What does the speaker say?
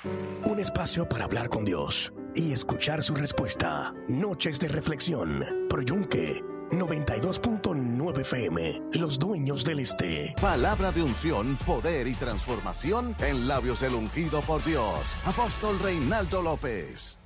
Un espacio para hablar con Dios y escuchar su respuesta. Noches de reflexión. Por Yunque 92.9 FM. Los dueños del este. Palabra de unción, poder y transformación en labios del ungido por Dios. Apóstol Reinaldo López.